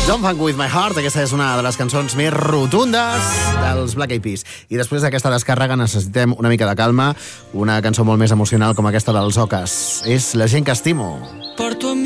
Don't Fuck With My Heart, aquesta és una de les cançons més rotundes dels Black Eyed Peas. I després d'aquesta descàrrega necessitem una mica de calma, una cançó molt més emocional com aquesta dels Oques. És La gent que estimo. Porto